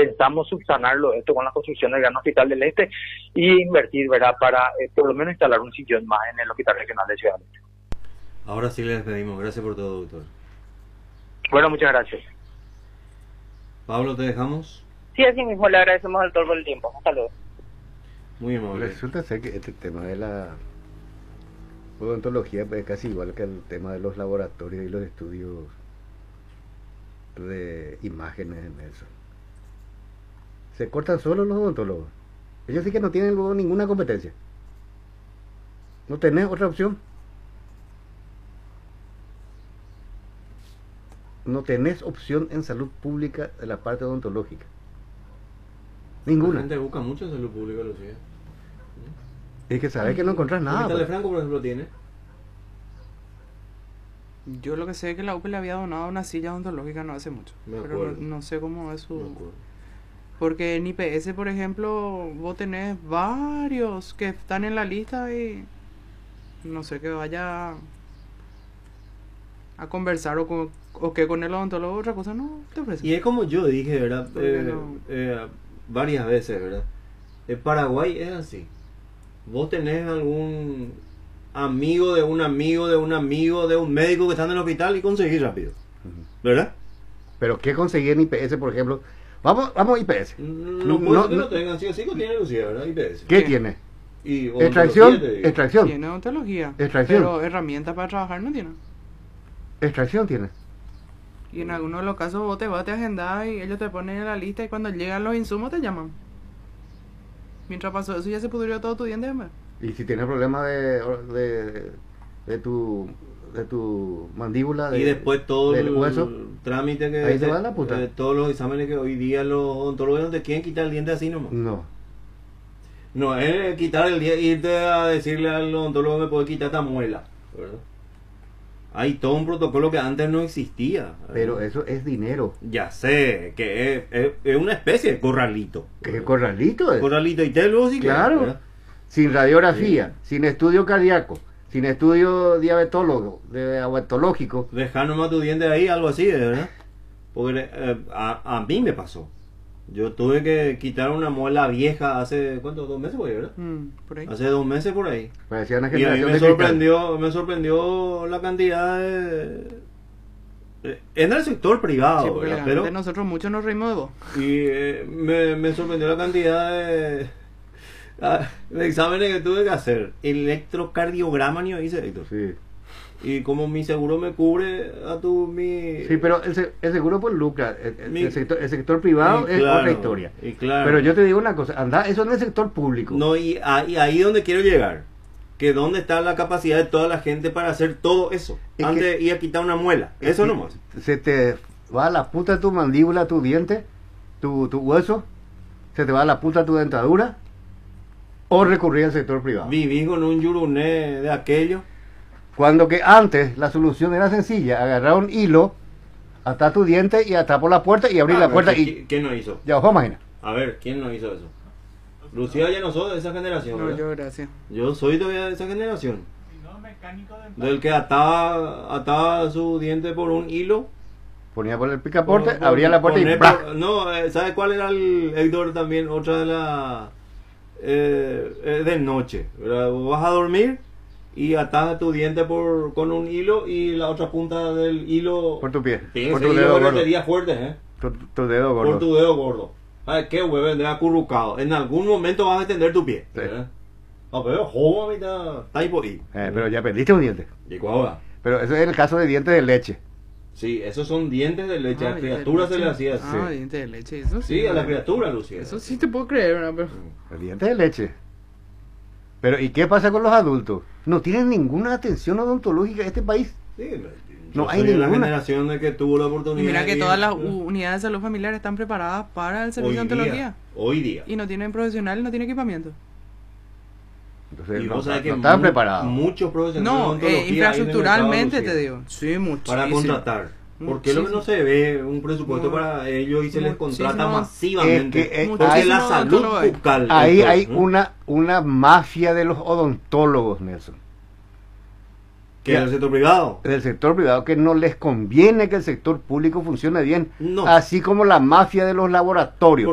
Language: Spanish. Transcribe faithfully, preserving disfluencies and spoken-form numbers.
pensamos subsanarlo esto con la construcción del Gran Hospital del Este y invertir, ¿verdad?, para eh, por lo menos instalar un sillón más en el Hospital Regional de Ciudad del Este. Ahora sí le despedimos. Gracias por todo, doctor. Bueno, muchas gracias. Pablo, ¿te dejamos? Sí, así mismo, le agradecemos al doctor por el tiempo. Hasta luego. Muy amable. Resulta ser que este tema de la odontología es casi igual que el tema de los laboratorios y los estudios de imágenes en eso. Se cortan solo los odontólogos. Ellos sí que no tienen luego ninguna competencia. No tenés otra opción. No tenés opción en salud pública de la parte odontológica. Ninguna. La gente busca mucho en salud pública, Lucía. Es que sabes que no encontrás nada. Hospital de Pues. Franco, por ejemplo, tiene. Yo lo que sé es que la U P E le había donado una silla odontológica no hace mucho. Me Pero acuerdo. no, no sé cómo es su... Me acuerdo. Porque en I P S, por ejemplo, vos tenés varios que están en la lista y no sé, que vaya a conversar o, con, o que con el odontólogo otra cosa no te ofrece. Y es como yo dije, ¿verdad? Porque Eh, no. eh, varias veces, ¿verdad? En Paraguay es así. Vos tenés algún amigo de un amigo de un amigo de un médico que está en el hospital y conseguís rápido, ¿verdad? Pero ¿qué conseguí en I P S, por ejemplo? Vamos, vamos a I P S. No, No, puede no, ser que no. lo tengan, sí o sí lo tiene Lucía, ¿verdad? I P S. ¿Qué ¿Qué? tiene? Y Extracción, odontología, te digo. extracción, Tiene odontología, Extracción. pero herramientas para trabajar no tiene. extracción tiene. Y en algunos de los casos vos te vas, te agendás y ellos te ponen en la lista y cuando llegan los insumos te llaman. Mientras pasó eso ya se pudrió todo tu diente, hombre. Y si tienes problemas de, de, de tu de tu mandíbula, de, Y después todo del el hueso, trámite que ahí se se- va la puta. eh, todos los exámenes que hoy día los odontólogos no te quieren quitar el diente así nomás. no. No, es quitar el diente, irte a decirle al odontólogo me puede quitar esta muela, ¿verdad? Hay todo un protocolo que antes no existía, ¿verdad? Pero eso es dinero. Ya sé, que es, es- es una especie de corralito. ¿Qué corralito es? Corralito y telo, sí que, Claro. ¿verdad? Sin radiografía, sin estudio cardíaco, sin estudio diabetólogo, de aguatológico. Dejar nomás tu diente ahí, algo así, ¿verdad? Porque eh, a, a mí me pasó. Yo tuve que quitar una muela vieja hace, ¿cuánto? ¿Dos meses por ahí, verdad? Mm, por ahí. Hace dos meses por ahí. Parecía una Y a mí generación me de cristal. sorprendió, me sorprendió la cantidad de... de- En el sector privado, Sí, porque ¿verdad? legalmente Pero... nosotros muchos nos reímos de vos. Y eh, me, me sorprendió la cantidad de... ah, de exámenes que tuve que hacer. Electrocardiograma ni hice, Héctor. Sí. Y como mi seguro me cubre a tu mi... Sí, pero el, se- el seguro por lucra, el, el- Mi- el sector, el sector privado Y es claro, otra historia. y claro. Pero yo te digo una cosa, anda, eso en el sector público. No, y ahí, ahí donde quiero llegar. Que dónde está la capacidad de toda la gente para hacer todo eso. Es antes que- de ir a quitar una muela. Eso nomás. Se te va a la puta tu mandíbula, tu diente, tu, tu hueso, se te va a la puta tu dentadura, o recurrir al sector privado. Viví con un yuruné de aquello. Cuando que antes la solución era sencilla, agarrar un hilo, atar tu diente y atar por la puerta y abrir A la ver, puerta ¿qui- y ¿Quién no hizo? ya os imaginar. A ver, ¿quién no hizo eso? Lucía ya no soy de esa generación. No, ¿verdad? yo, gracias. Yo soy todavía de esa generación. No, mecánico dental. Del que ataba, ataba su diente por un hilo. Ponía por el picaporte, Por- por- abría la puerta y poner ¡brac! por- No, eh, ¿sabes cuál era el Héctor también? Otra de la... Eh, eh, de noche. ¿verdad? Vos vas a dormir y atas tu diente por, con un hilo y la otra punta del hilo... Por tu pie, Sí, por ese tu hilo dedo de gordo. batería fuerte, ¿eh? Tu, tu dedo gordo. Por tu dedo gordo. Ay, qué huevo, de acurrucado. En algún momento vas a extender tu pie. Sí. ¿verdad? No, pero joven, ahorita está ahí por ahí. Eh, pero ya perdiste un diente. ¿Y cuál ahora? Pero eso es el caso de dientes de leche. Sí, esos son dientes de leche. a Ah, la diente de criatura se leche. le hacía así. Ah, diente de leche, eso sí. Sí, a la criatura, Lucía. Eso sí te puedo creer, ¿verdad? Pero... El diente de leche. Pero ¿y qué pasa con los adultos? No tienen ninguna atención odontológica en este país. Sí, No yo hay soy de la ninguna. generación de que tuvo la Y oportunidad. mira que de todas ir, las ¿verdad? unidades de salud familiar están preparadas para el servicio hoy de odontología. día, hoy día. Y no tienen profesional, no tienen equipamiento. Entonces Y no, vos sabés no que estaban mu- preparados. Muchos profesionales de No, odontología eh, hay en el mercado, infraestructuralmente Lucía, te digo. Sí, muchísimo. para contratar. ¿Por qué lo que no se ve un presupuesto No, para ellos y se les contrata muchísimo. masivamente? Es que, eh, Porque muchísimo la salud odontólogo hay. bucal. Ahí doctor, hay ¿no? una, una mafia de los odontólogos, Nelson. ¿Que en el sector privado? Del sector privado, que no les conviene que el sector público funcione bien. No. Así como la mafia de los laboratorios.